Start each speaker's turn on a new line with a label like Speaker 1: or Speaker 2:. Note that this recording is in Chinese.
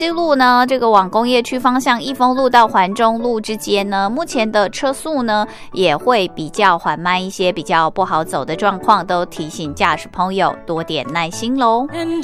Speaker 1: 路呢，这个往工业区方向益丰路到环中路之间呢，目前的车速呢也会比较缓慢一些，比较不好走的状况，都提醒驾驶朋友多点耐心咯。